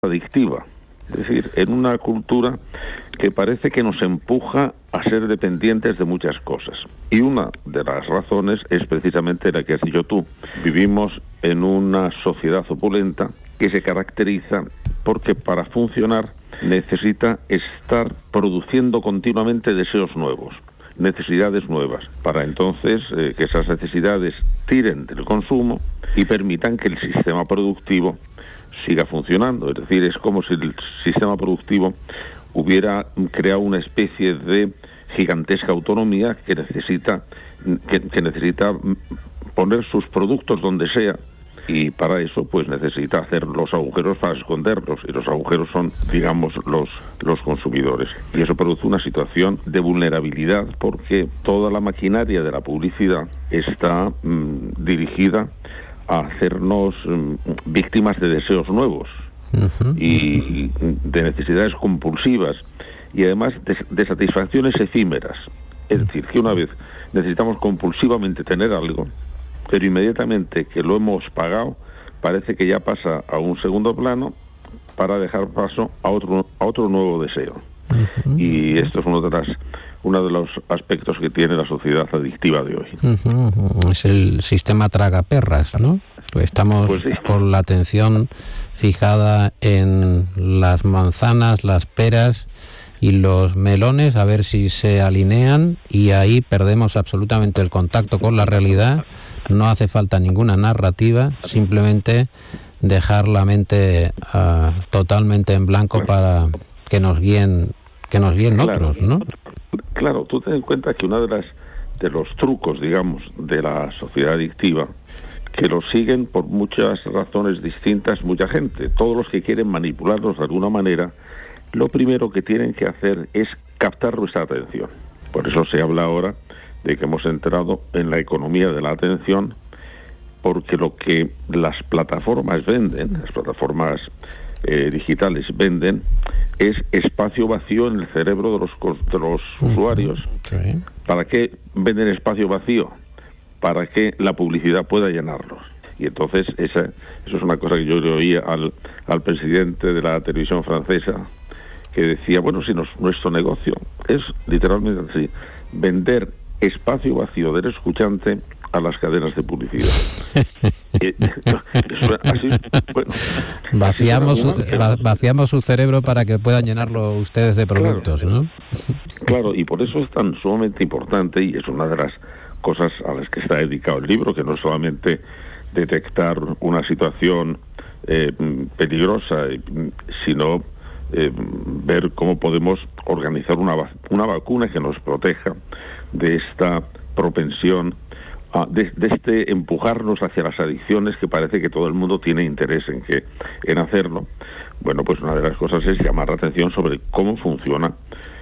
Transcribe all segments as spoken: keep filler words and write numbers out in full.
adictiva. Es decir, en una cultura que parece que nos empuja a ser dependientes de muchas cosas. Y una de las razones es precisamente la que has dicho tú. Vivimos en una sociedad opulenta que se caracteriza porque para funcionar necesita estar produciendo continuamente deseos nuevos, necesidades nuevas, para entonces eh, que esas necesidades tiren del consumo y permitan que el sistema productivo siga funcionando. Es decir, es como si el sistema productivo hubiera creado una especie de gigantesca autonomía que necesita que, que necesita poner sus productos donde sea, y para eso pues necesita hacer los agujeros para esconderlos, y los agujeros son, digamos, los los consumidores, y eso produce una situación de vulnerabilidad porque toda la maquinaria de la publicidad está mmm, dirigida a hacernos mmm, víctimas de deseos nuevos uh-huh. y de necesidades compulsivas y además de, de satisfacciones efímeras. Es decir, que una vez necesitamos compulsivamente tener algo, pero inmediatamente que lo hemos pagado, parece que ya pasa a un segundo plano para dejar paso a otro a otro nuevo deseo. Uh-huh. Y esto es uno de las uno de los aspectos que tiene la sociedad adictiva de hoy. Uh-huh. Es el sistema tragaperras, ¿no? Pues estamos pues sí. con la atención fijada en las manzanas, las peras y los melones, a ver si se alinean, y ahí perdemos absolutamente el contacto con la realidad. No hace falta ninguna narrativa, simplemente dejar la mente uh, totalmente en blanco para que nos guíen, que nos guíen claro, otros, ¿no? Claro, tú ten en cuenta que uno de las de los trucos, digamos, de la sociedad adictiva, que lo siguen por muchas razones distintas mucha gente. Todos los que quieren manipularnos de alguna manera, lo primero que tienen que hacer es captar nuestra atención. Por eso se habla ahora de que hemos entrado en la economía de la atención, porque lo que las plataformas venden, las plataformas eh, digitales venden, es espacio vacío en el cerebro de los, de los uh-huh. usuarios. Sí. ¿Para qué venden espacio vacío? Para que la publicidad pueda llenarlos. Y entonces esa, eso es una cosa que yo le oí al, al presidente de la televisión francesa, que decía, bueno, si nos, nuestro negocio es literalmente así, vender espacio vacío del escuchante a las cadenas de publicidad. así, bueno, vaciamos, su, va, vaciamos su cerebro para que puedan llenarlo ustedes de productos, claro, ¿no? Claro, y por eso es tan sumamente importante, y es una de las cosas a las que está dedicado el libro, que no es solamente detectar una situación eh, peligrosa, sino eh, ver cómo podemos organizar una, una vacuna que nos proteja de esta propensión, uh, de, de este empujarnos hacia las adicciones, que parece que todo el mundo tiene interés en que en hacerlo. Bueno, pues una de las cosas es llamar la atención sobre cómo funciona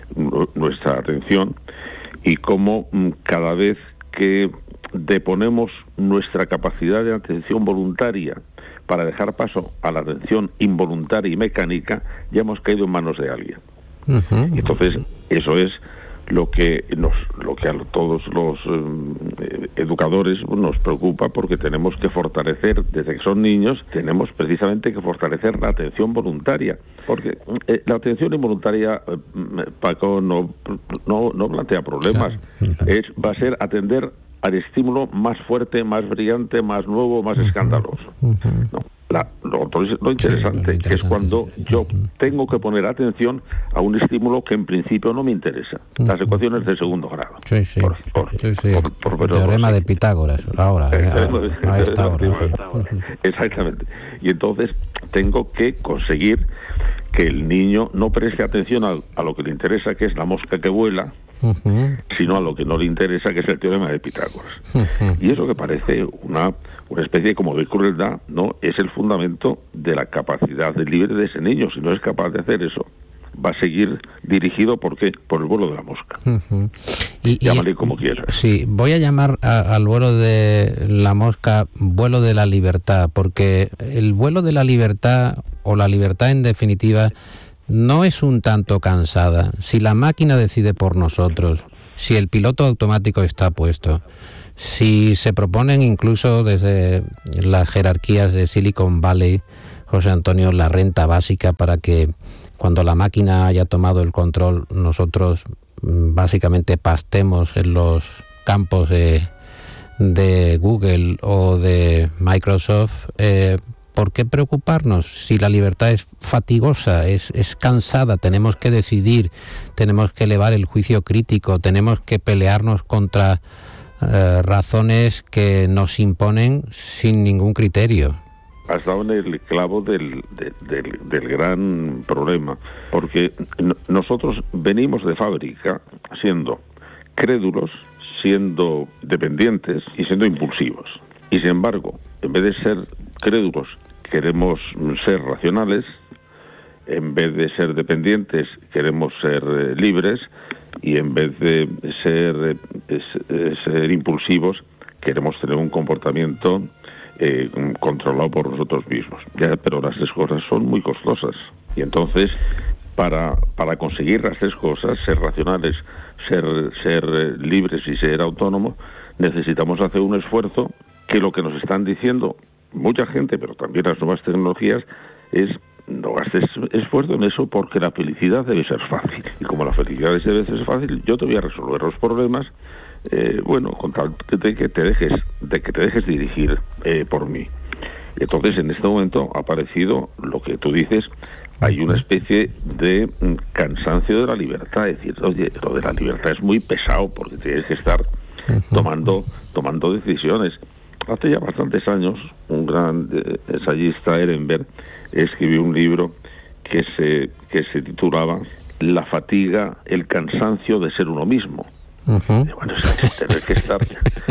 n- nuestra atención y cómo m, cada vez que deponemos nuestra capacidad de atención voluntaria para dejar paso a la atención involuntaria y mecánica, ya hemos caído en manos de alguien. Uh-huh. Entonces, eso es lo que nos lo que a todos los eh, educadores nos preocupa, porque tenemos que fortalecer, desde que son niños, tenemos precisamente que fortalecer la atención voluntaria, porque eh, la atención involuntaria, eh, Paco, no, no no plantea problemas. Claro. Es va a ser atender al estímulo más fuerte, más brillante, más nuevo, más uh-huh. escandaloso. Uh-huh. No. La, lo, lo interesante sí, es cuando yo tengo que poner atención a un estímulo que en principio no me interesa. Las ecuaciones de segundo grado. Sí, sí. Por, por, sí, sí. Por, por, el teorema de Pitágoras, ahora. Eh, a, a esta hora. Sí. Exactamente. Y entonces tengo que conseguir que el niño no preste atención a, a lo que le interesa, que es la mosca que vuela, uh-huh. sino a lo que no le interesa, que es el teorema de Pitágoras. Uh-huh. Y eso que parece una, una especie como de crueldad, no es el fundamento de la capacidad de libre de ese niño. Si no es capaz de hacer eso, va a seguir dirigido ¿por qué? Por el vuelo de la mosca. Uh-huh. Y, Llámale y, como quieras. Sí, voy a llamar a, al vuelo de la mosca vuelo de la libertad, porque el vuelo de la libertad, o la libertad en definitiva, no es un tanto cansada. Si la máquina decide por nosotros, si el piloto automático está puesto, si se proponen incluso desde las jerarquías de Silicon Valley José Antonio, la renta básica para que cuando la máquina haya tomado el control nosotros básicamente pastemos en los campos de, de Google o de Microsoft? Eh, ¿Por qué preocuparnos si la libertad es fatigosa, es, es cansada? Tenemos que decidir, tenemos que elevar el juicio crítico, tenemos que pelearnos contra eh, razones que nos imponen sin ningún criterio. Has dado en el clavo del, de, del, del gran problema, porque no, nosotros venimos de fábrica siendo crédulos, siendo dependientes y siendo impulsivos. Y sin embargo, en vez de ser crédulos, queremos ser racionales, en vez de ser dependientes, queremos ser eh, libres, y en vez de ser, eh, ser impulsivos, queremos tener un comportamiento eh, controlado por nosotros mismos. Ya, pero las tres cosas son muy costosas. Y entonces, para, para conseguir las tres cosas, ser racionales, ser, ser eh, libres y ser autónomos, necesitamos hacer un esfuerzo que lo que nos están diciendo mucha gente, pero también las nuevas tecnologías, es no gastes esfuerzo en eso porque la felicidad debe ser fácil. Y como la felicidad debe ser fácil, yo te voy a resolver los problemas, eh, bueno, con tal de que te dejes, de que te dejes dirigir eh, por mí. Entonces, en este momento ha aparecido lo que tú dices, hay una especie de cansancio de la libertad. Es decir, oye, lo de la libertad es muy pesado porque tienes que estar tomando, tomando decisiones. Hace ya bastantes años, un gran eh, ensayista, Ehrenberg, escribió un libro que se, que se titulaba La fatiga, el cansancio de ser uno mismo. Uh-huh. Bueno, es tener que estar...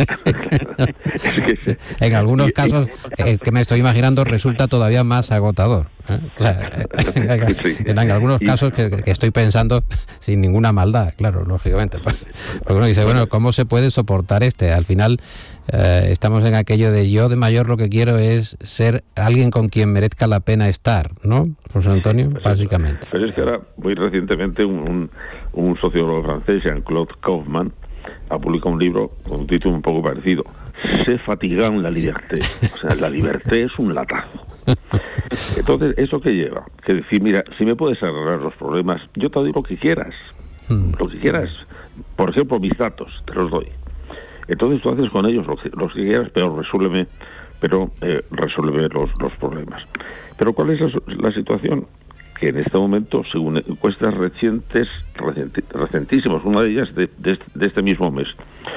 es que se... En algunos casos, eh, que me estoy imaginando, resulta todavía más agotador. ¿eh? O sea, sí. en, en algunos casos que, que estoy pensando, sin ninguna maldad, claro, lógicamente. Porque uno dice, bueno, ¿cómo se puede soportar este? Al final, eh, estamos en aquello de yo de mayor lo que quiero es ser alguien con quien merezca la pena estar, ¿no, José Antonio? Pues básicamente. Pero es que ahora, muy recientemente, un, un, un sociólogo francés, Jean-Claude Kaufmann, ha publicado un libro con un título un poco parecido, Se fatigan la liberté. O sea, la liberté es un latazo. Entonces, ¿eso qué lleva? Que decir, mira, si me puedes arreglar los problemas, yo te doy lo que quieras. Lo que quieras. Por ejemplo, mis datos, te los doy. Entonces tú haces con ellos lo que, los que quieras, pero resuélveme, pero eh, resuélveme los, los problemas. Pero ¿cuál es la, la situación? Que en este momento, según encuestas recientes, recienti, recentísimas, una de ellas de, de, de este mismo mes,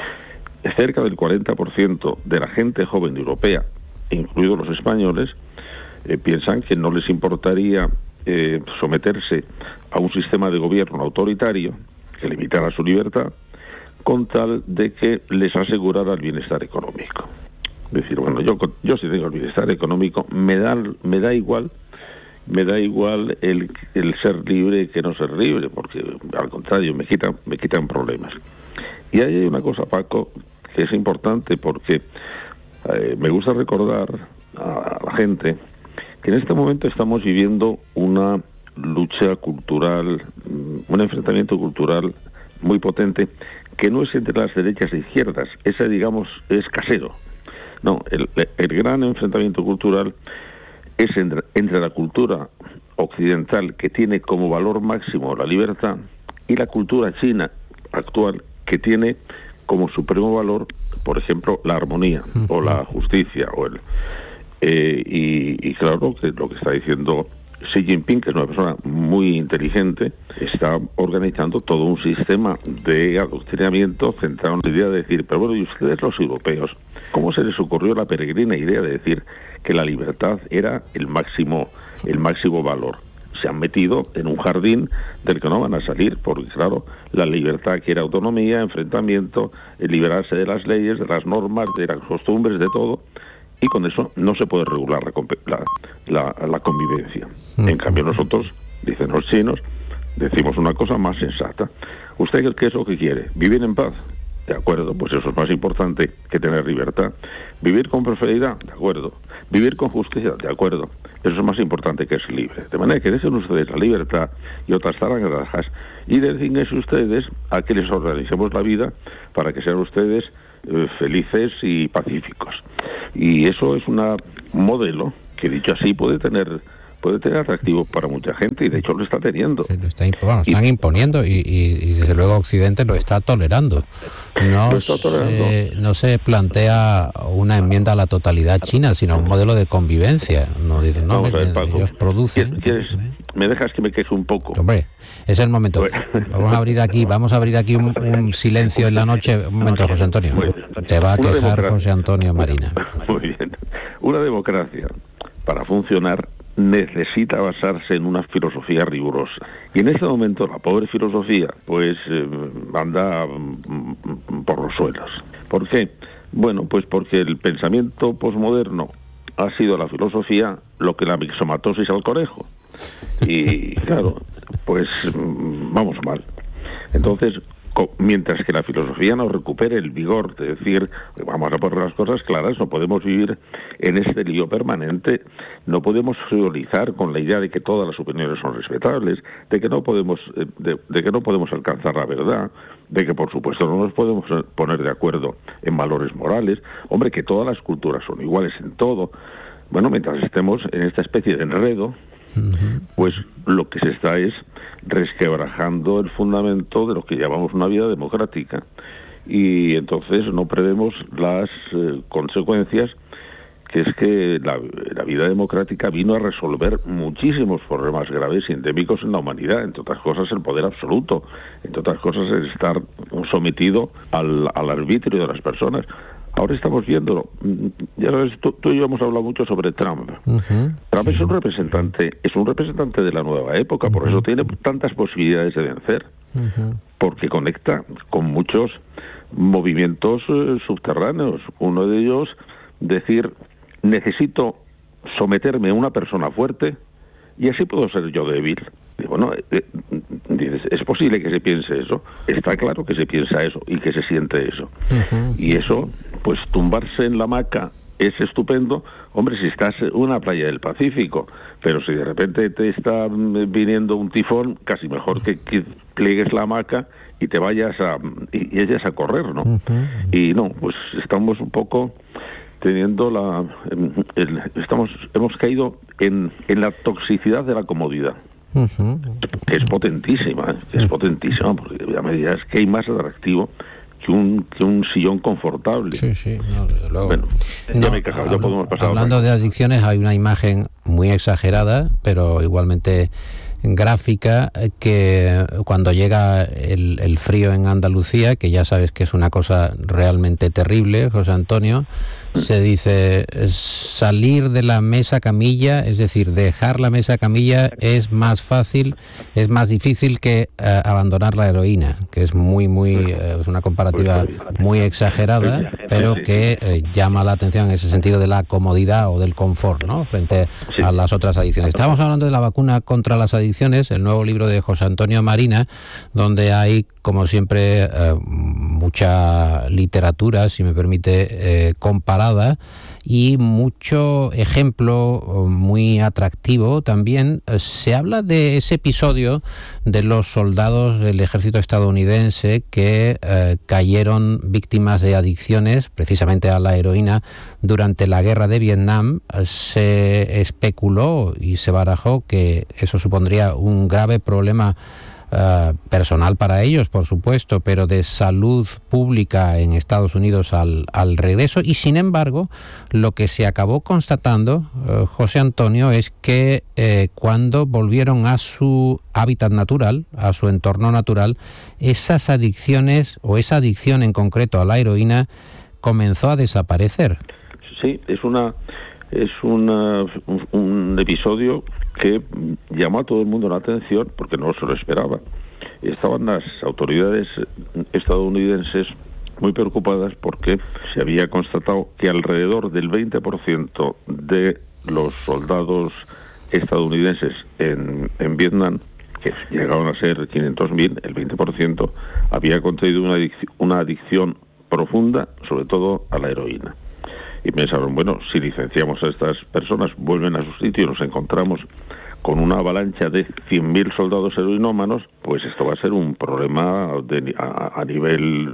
cerca del cuarenta por ciento de la gente joven europea, incluidos los españoles, eh, piensan que no les importaría eh, someterse a un sistema de gobierno autoritario que limitara su libertad, con tal de que les asegurara el bienestar económico. Es decir, bueno, yo, yo si tengo el bienestar económico, me da, me da igual me da igual el, el ser libre que no ser libre, porque al contrario, me quitan, me quitan problemas. Y ahí hay una cosa, Paco, que es importante, porque eh, me gusta recordar a la gente que en este momento estamos viviendo una lucha cultural, un enfrentamiento cultural muy potente, que no es entre las derechas e izquierdas, ese, digamos, es casero. No, el, el gran enfrentamiento cultural es entre, entre la cultura occidental, que tiene como valor máximo la libertad, y la cultura china actual, que tiene como supremo valor, por ejemplo, la armonía o la justicia. o el eh, y, y claro, que lo que está diciendo Xi Jinping, que es una persona muy inteligente, está organizando todo un sistema de adoctrinamiento centrado en la idea de decir, pero bueno, ¿y ustedes los europeos? ¿Cómo se les ocurrió la peregrina idea de decir que la libertad era el máximo, el máximo valor? Se han metido en un jardín del que no van a salir, porque claro, la libertad quiere autonomía, enfrentamiento, liberarse de las leyes, de las normas, de las costumbres, de todo, y con eso no se puede regular la, la, la, la convivencia. En cambio nosotros, dicen los chinos, decimos una cosa más sensata. ¿Usted qué es lo que quiere? ¿Vivir en paz? De acuerdo, pues eso es más importante que tener libertad. ¿Vivir con prosperidad? De acuerdo. ¿Vivir con justicia? De acuerdo. Eso es más importante que ser libre. De manera que dejen ustedes la libertad y otras zarangrajas y dedíquense ustedes a que les organicemos la vida para que sean ustedes eh, felices y pacíficos. Y eso es una, un modelo que, dicho así, puede tener puede tener atractivo para mucha gente, y de hecho lo está teniendo. Sí, lo está imp bueno, están y, imponiendo y, y, y desde luego Occidente lo está tolerando. No, está tolerando. Se, no se plantea una enmienda a la totalidad china, sino un modelo de convivencia. No dicen, no, Vamos me, a ver, Paco, ellos producen. ¿quieres, ¿Me dejas que me queje un poco? Hombre, es el momento. Bueno. Vamos a abrir aquí, vamos a abrir aquí un, un silencio en la noche. Un momento, José Antonio. Te va a quejar democracia. José Antonio Marina. Muy bien. Una democracia, para funcionar, necesita basarse en una filosofía rigurosa. Y en este momento la pobre filosofía pues eh, anda mm, por los suelos. ¿Por qué? Bueno, pues porque el pensamiento posmoderno ha sido la filosofía lo que la mixomatosis al conejo. Y claro, pues mm, vamos mal. Entonces, mientras que la filosofía nos recupere el vigor de decir, vamos a poner las cosas claras, no podemos vivir en este lío permanente, no podemos frivolizar con la idea de que todas las opiniones son respetables, de que no podemos, de, de que no podemos alcanzar la verdad, de que por supuesto no nos podemos poner de acuerdo en valores morales, hombre, que todas las culturas son iguales en todo. Bueno, mientras estemos en esta especie de enredo, pues lo que se está es resquebrajando el fundamento de lo que llamamos una vida democrática, y entonces no prevemos las eh, consecuencias, que es que la, la vida democrática vino a resolver muchísimos problemas graves y endémicos en la humanidad, entre otras cosas el poder absoluto, entre otras cosas el estar sometido al, al arbitrio de las personas. Ahora estamos viéndolo. Ya sabes, tú, tú y yo hemos hablado mucho sobre Trump. Uh-huh, Trump sí. es un representante, es un representante de la nueva época, uh-huh. por eso tiene tantas posibilidades de vencer, uh-huh. porque conecta con muchos movimientos eh, subterráneos. Uno de ellos, decir, necesito someterme a una persona fuerte y así puedo ser yo débil. Y bueno, eh, dices, es posible que se piense eso, está claro que se piensa eso y que se siente eso. Uh-huh. Y eso, pues tumbarse en la hamaca es estupendo, hombre, si estás en una playa del Pacífico, pero si de repente te está viniendo un tifón, casi mejor que, que pliegues la hamaca y te vayas a, y, y ellas a correr, ¿no? Uh-huh. Y no, pues estamos un poco teniendo la, el, estamos, hemos caído en, en la toxicidad de la comodidad. Uh-huh. Que es potentísima, que es potentísima, porque a medida es que hay más atractivo que un, que un sillón confortable. Sí, sí, no, desde luego. Bueno, no, ya me he cajado, ya podemos pasar. Hablando de adicciones, hay una imagen muy exagerada, pero igualmente gráfica, que cuando llega el, el frío en Andalucía, que ya sabes que es una cosa realmente terrible, José Antonio, se dice salir de la mesa camilla, es decir, dejar la mesa camilla es más fácil, es más difícil que uh, abandonar la heroína, que es muy, muy, uh, es una comparativa muy exagerada, pero que uh, llama la atención en ese sentido de la comodidad o del confort, ¿no?, frente a las otras adicciones. Estábamos hablando de la vacuna contra las adicciones, el nuevo libro de José Antonio Marina, donde hay, como siempre, eh, mucha literatura, si me permite, eh, comparada, y mucho ejemplo muy atractivo también. Se habla de ese episodio de los soldados del ejército estadounidense que eh, cayeron víctimas de adicciones, precisamente a la heroína, durante la guerra de Vietnam. Se especuló y se barajó que eso supondría un grave problema Uh, personal para ellos, por supuesto, pero de salud pública en Estados Unidos al, al regreso. Y sin embargo, lo que se acabó constatando, uh, José Antonio, es que eh, cuando volvieron a su hábitat natural, a su entorno natural, esas adicciones, o esa adicción en concreto a la heroína, comenzó a desaparecer. Sí, es una es una, un, un episodio que llamó a todo el mundo la atención porque no se lo esperaba. Estaban las autoridades estadounidenses muy preocupadas porque se había constatado que alrededor del veinte por ciento de los soldados estadounidenses en, en Vietnam, que llegaron a ser quinientos mil, el veinte por ciento había contraído una adicción, una adicción profunda, sobre todo a la heroína. Y pensaron, bueno, si licenciamos a estas personas, vuelven a su sitio y nos encontramos con una avalancha de cien mil soldados heroinómanos, pues esto va a ser un problema de, a, a nivel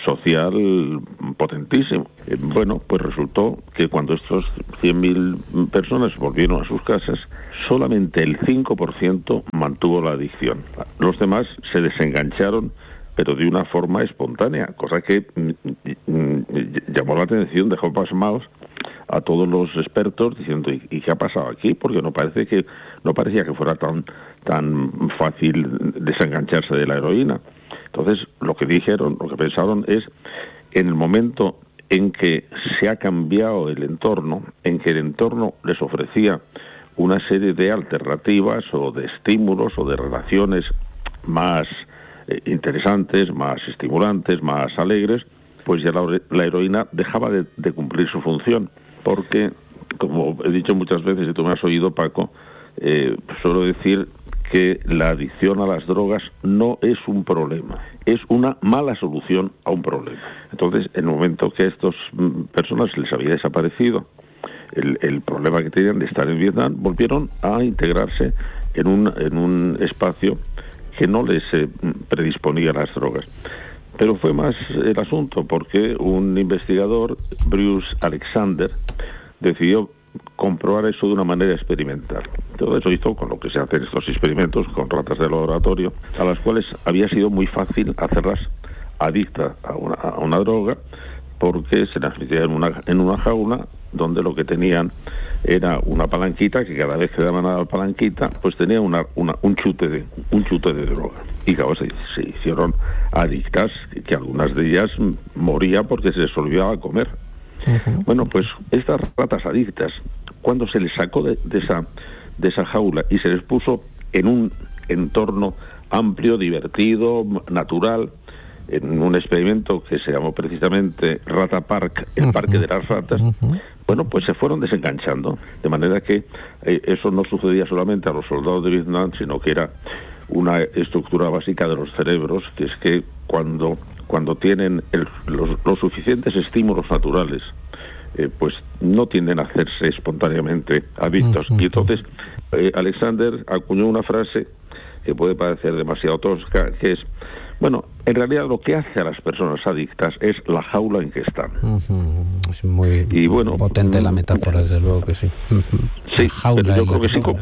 social potentísimo. Eh, bueno, pues resultó que cuando estos cien mil personas volvieron a sus casas, solamente el cinco por ciento mantuvo la adicción. Los demás se desengancharon, pero de una forma espontánea, cosa que mm, mm, llamó la atención, dejó pasmados a todos los expertos diciendo, ¿y, y qué ha pasado aquí? Porque no parece que no parecía que fuera tan tan fácil desengancharse de la heroína. Entonces, lo que dijeron, lo que pensaron es, en el momento en que se ha cambiado el entorno, en que el entorno les ofrecía una serie de alternativas o de estímulos o de relaciones más eh, interesantes, más estimulantes, más alegres, pues ya la, la heroína dejaba de, de cumplir su función. Porque, como he dicho muchas veces, y tú me has oído, Paco, eh, suelo decir que la adicción a las drogas no es un problema, es una mala solución a un problema. Entonces, en el momento que a estas personas les había desaparecido el, el problema que tenían de estar en Vietnam, volvieron a integrarse en un, en un espacio que no les eh, predisponía a las drogas. Pero fue más el asunto porque un investigador, Bruce Alexander, decidió comprobar eso de una manera experimental. Todo eso hizo con lo que se hacen estos experimentos con ratas de laboratorio, a las cuales había sido muy fácil hacerlas adictas a una, a una droga, porque se las metía en una, en una jaula donde lo que tenían era una palanquita, que cada vez que daban a la palanquita, pues tenía una, una, un chute de un chute de droga. Y claro, se, se hicieron adictas, que algunas de ellas morían porque se les olvidaba comer. Uh-huh. Bueno, pues estas ratas adictas, cuando se les sacó de, de esa de esa jaula y se les puso en un entorno amplio, divertido, natural, en un experimento que se llamó precisamente Rata Park, el uh-huh. parque de las ratas, uh-huh. bueno, pues se fueron desenganchando, de manera que eh, eso no sucedía solamente a los soldados de Vietnam, sino que era una estructura básica de los cerebros, que es que cuando cuando tienen el, los, los suficientes estímulos naturales, eh, pues no tienden a hacerse espontáneamente adictos. Uh-huh. Y entonces eh, Alexander acuñó una frase que puede parecer demasiado tosca, que es, bueno, en realidad lo que hace a las personas adictas es la jaula en que están. Uh-huh. Es muy y, bueno, potente la metáfora, desde luego que sí. Uh-huh. Sí, pero yo creo que sí, con,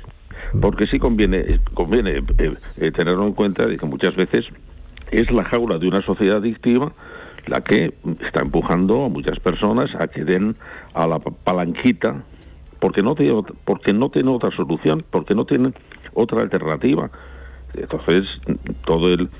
porque sí conviene, conviene eh, eh, tenerlo en cuenta de que muchas veces es la jaula de una sociedad adictiva la que está empujando a muchas personas a que den a la palanquita, porque no tiene, porque no tiene otra solución, porque no tienen otra alternativa. Entonces, todo el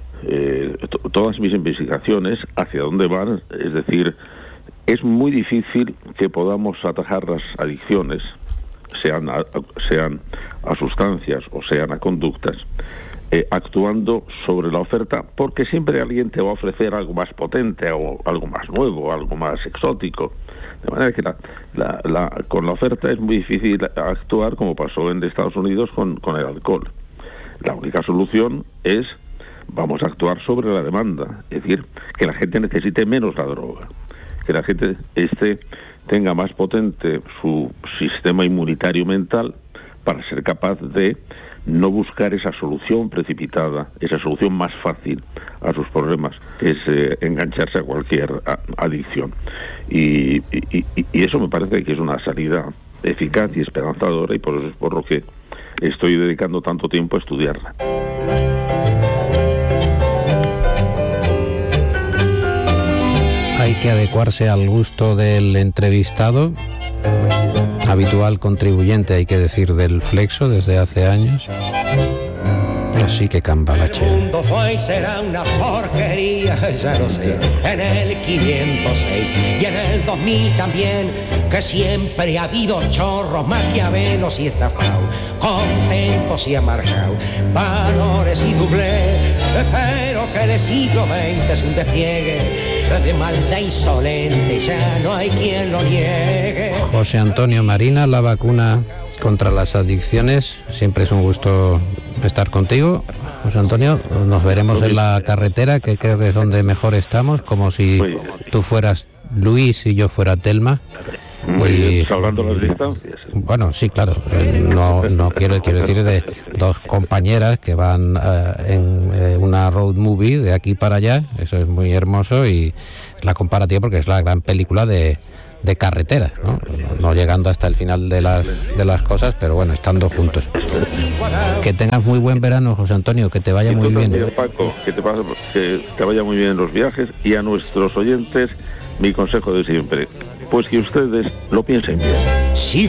eh, to, todas mis investigaciones hacia dónde van, es decir, es muy difícil que podamos atajar las adicciones, sean a, sean a sustancias o sean a conductas, eh, actuando sobre la oferta, porque siempre alguien te va a ofrecer algo más potente o algo más nuevo, algo más exótico. De manera que la, la, la, con la oferta es muy difícil actuar, como pasó en Estados Unidos con, con el alcohol. La única solución es, vamos a actuar sobre la demanda, es decir, que la gente necesite menos la droga, que la gente esté, tenga más potente su sistema inmunitario mental para ser capaz de no buscar esa solución precipitada, esa solución más fácil a sus problemas, que es eh, engancharse a cualquier a, adicción. Y, y, y eso me parece que es una salida eficaz y esperanzadora, y por eso es por lo que estoy dedicando tanto tiempo a estudiarla. Hay que adecuarse al gusto del entrevistado, habitual contribuyente, hay que decir, del Flexo desde hace años. Así que cambalache. El mundo fue y será una porquería, ya lo sé, en el quinientos seis y en el dos mil también, que siempre ha habido chorros, maquiavelos y estafados, contentos y amargados, valores y doblez, pero que el siglo veinte es un despliegue de maldad insolente, ya no hay quien lo niegue. José Antonio Marina, la vacuna contra las adicciones. Siempre es un gusto estar contigo, José Antonio. Nos veremos en la carretera, que creo que es donde mejor estamos, como si tú fueras Luis y yo fuera Telma, Muy salvando las distancias. Bueno, sí, claro. No, no quiero, quiero decir de dos compañeras que van uh, en eh, una road movie de aquí para allá. Eso es muy hermoso y es la comparativa porque es la gran película de, de carretera, ¿no? No llegando hasta el final de las de las cosas, pero bueno, estando juntos. Que tengas muy buen verano, José Antonio, que te vaya muy bien. También, Paco, que te, pasa, que te vaya muy bien en los viajes, y a nuestros oyentes mi consejo de siempre, pues que ustedes lo piensen bien. Si